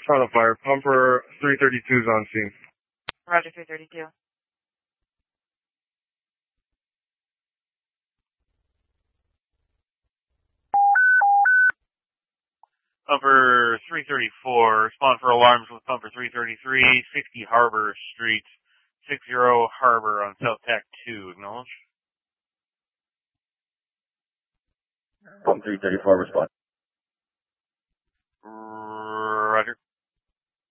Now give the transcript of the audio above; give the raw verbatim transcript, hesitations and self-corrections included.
On a fire. Pumper three thirty-two is on scene. Roger, three thirty-two. Pumper three thirty-four, respond for alarms with Pumper three thirty-three, sixty Harbor Street, sixty Harbor on South Tac two. Acknowledge. Pump three thirty-four, respond.